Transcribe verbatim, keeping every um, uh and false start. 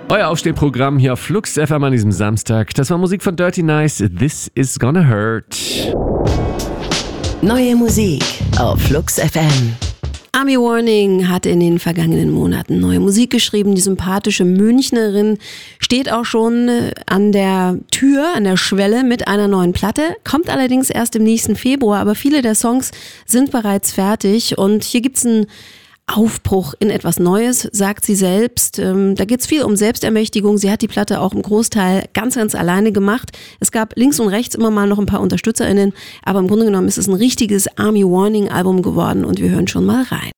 Euer Aufstehprogramm hier auf Flux F M an diesem Samstag. Das war Musik von Dirty Nice. This is gonna hurt. Neue Musik auf Flux F M. Army Warning hat in den vergangenen Monaten neue Musik geschrieben. Die sympathische Münchnerin steht auch schon an der Tür, an der Schwelle mit einer neuen Platte. Kommt allerdings erst im nächsten Februar, aber viele der Songs sind bereits fertig. Und hier gibt's einen Aufbruch in etwas Neues, sagt sie selbst. Ähm, da geht es viel um Selbstermächtigung. Sie hat die Platte auch im Großteil ganz, ganz alleine gemacht. Es gab links und rechts immer mal noch ein paar UnterstützerInnen, aber im Grunde genommen ist es ein richtiges Army Warning Album geworden und wir hören schon mal rein.